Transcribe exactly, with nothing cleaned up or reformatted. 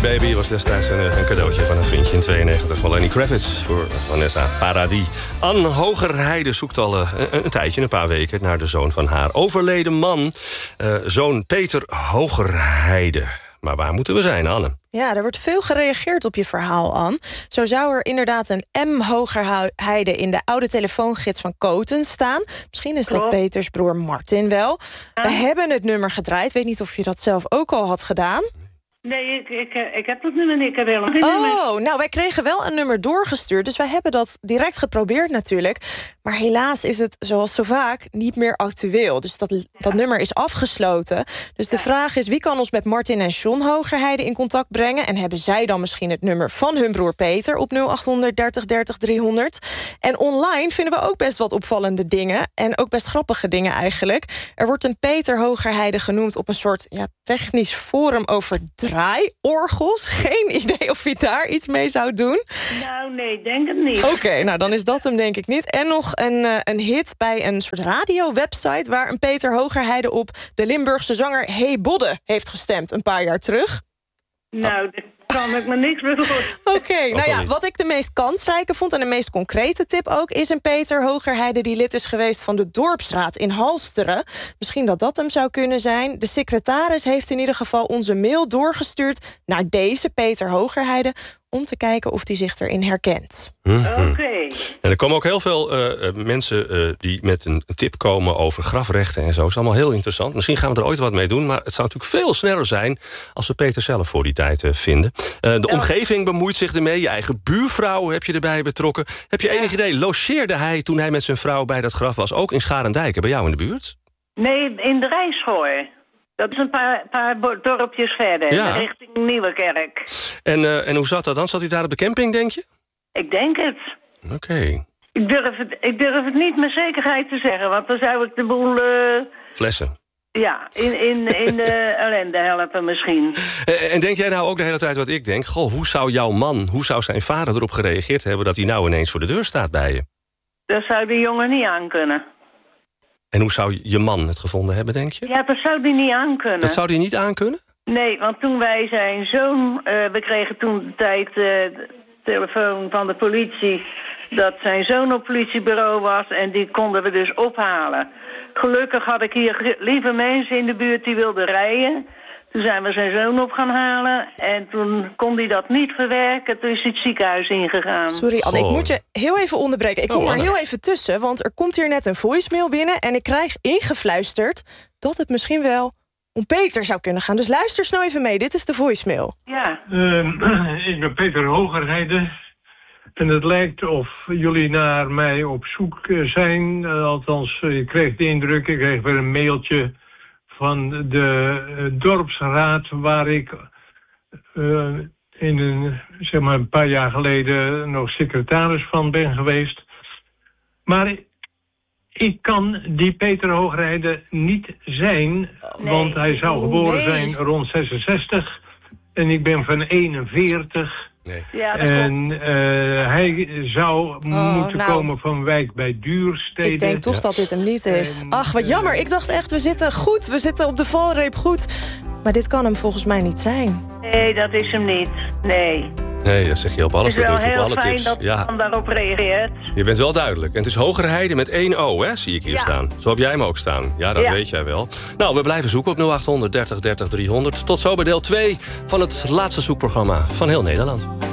Baby was destijds een, een cadeautje van een vriendje in tweeënnegentig van Lenny Kravitz voor Vanessa Paradis. Anne Hogerheide zoekt al uh, een, een tijdje, een paar weken, naar de zoon van haar overleden man. Uh, zoon Peter Hogerheide. Maar waar moeten we zijn, Anne? Ja, er wordt veel gereageerd op je verhaal, Anne. Zo zou er inderdaad een M. Hogerheide in de oude telefoongids van Koten staan. Misschien is dat Klopt. Peters broer Martin wel. We hebben het nummer gedraaid. Weet niet of je dat zelf ook al had gedaan. Nee, ik, ik, ik heb dat nummer niet. Ik heb helemaal geen nummer. Oh, nou, wij kregen wel een nummer doorgestuurd. Dus wij hebben dat direct geprobeerd natuurlijk. Maar helaas is het, zoals zo vaak, niet meer actueel. Dus dat, dat nummer is afgesloten. Dus de vraag is, wie kan ons met Martin en John Hogerheide in contact brengen? En hebben zij dan misschien het nummer van hun broer Peter op nul acht honderd dertig dertig driehonderd? En online vinden we ook best wat opvallende dingen. En ook best grappige dingen eigenlijk. Er wordt een Peter Hogerheide genoemd op een soort ja, technisch forum over draaiorgels. Geen idee of je daar iets mee zou doen. Nou, nee, denk het niet. Oké, okay, nou dan is dat hem denk ik niet. En nog een, uh, een hit bij een soort radio-website waar een Peter Hogerheide op de Limburgse zanger Hey Bodde heeft gestemd een paar jaar terug. Nou, daar kan ik me niks meer voor. Oké, okay, nou ja, niet. wat ik de meest kansrijke vond en de meest concrete tip ook, is een Peter Hogerheide die lid is geweest van de dorpsraad in Halsteren. Misschien dat dat hem zou kunnen zijn. De secretaris heeft in ieder geval onze mail doorgestuurd naar deze Peter Hogerheide om te kijken of hij zich erin herkent. Mm-hmm. Oké. Okay. En er komen ook heel veel uh, mensen uh, die met een tip komen over grafrechten en zo. Dat is allemaal heel interessant. Misschien gaan we er ooit wat mee doen, maar het zou natuurlijk veel sneller zijn als we Peter zelf voor die tijd uh, vinden. Uh, de ja. omgeving bemoeit zich ermee. Je eigen buurvrouw heb je erbij betrokken. Heb je enig idee, logeerde hij toen hij met zijn vrouw bij dat graf was ook in Scharendijk, bij jou in de buurt? Nee, in de Rijschooi. Dat is een paar, paar dorpjes verder, Ja. richting Nieuwekerk. En, uh, en hoe zat dat dan? Zat hij daar op de camping, denk je? Ik denk het. Oké. Okay. Ik durf het, ik durf het niet met zekerheid te zeggen, want dan zou ik de boel... Uh, Flessen. Ja, in, in, in de ellende helpen misschien. Uh, en denk jij nou ook de hele tijd wat ik denk? Goh, hoe zou jouw man, hoe zou zijn vader erop gereageerd hebben dat hij nou ineens voor de deur staat bij je? Dat zou die jongen niet aankunnen. En hoe zou je man het gevonden hebben, denk je? Ja, dat zou die niet aankunnen. Dat zou hij niet aankunnen? Nee, want toen wij zijn zoon... Uh, we kregen toen de tijd uh, de telefoon van de politie... dat zijn zoon op politiebureau was en die konden we dus ophalen. Gelukkig had ik hier lieve mensen in de buurt die wilden rijden. Toen zijn we zijn zoon op gaan halen en toen kon hij dat niet verwerken. Toen is hij het ziekenhuis ingegaan. Sorry Anne, ik moet je heel even onderbreken. Ik kom oh, er heel even tussen, want er komt hier net een voicemail binnen... en ik krijg ingefluisterd dat het misschien wel om Peter zou kunnen gaan. Dus luister snel even mee, dit is de voicemail. Ja. Uh, ik ben Peter Hogerheide. En het lijkt of jullie naar mij op zoek zijn. Uh, althans, ik kreeg de indruk, ik kreeg weer een mailtje van de uh, dorpsraad... waar ik uh, in een, zeg maar een paar jaar geleden nog secretaris van ben geweest. Maar ik kan die Peter Hogerheide niet zijn, nee. Want hij zou geboren nee. zijn rond zesenzestig... en ik ben van eenenveertig... Nee. Ja, en uh, hij zou oh, moeten nou, komen van Wijk bij Duurstede. Ik denk toch ja. dat dit hem niet is. En, Ach, wat jammer. Ik dacht echt, we zitten goed. We zitten op de valreep goed. Maar dit kan hem volgens mij niet zijn. Nee, dat is hem niet. Nee. Nee, dat zeg je op alles. Het is wel dat heel op alle fijn tips. dat ja. hij daarop reageert. Je bent wel duidelijk. En het is Hogerheide met één O, hè, zie ik hier ja. staan. Zo heb jij hem ook staan. Ja, dat ja. weet jij wel. Nou, we blijven zoeken op nul acht honderd dertig dertig driehonderd. Tot zo bij deel twee van het laatste zoekprogramma van heel Nederland.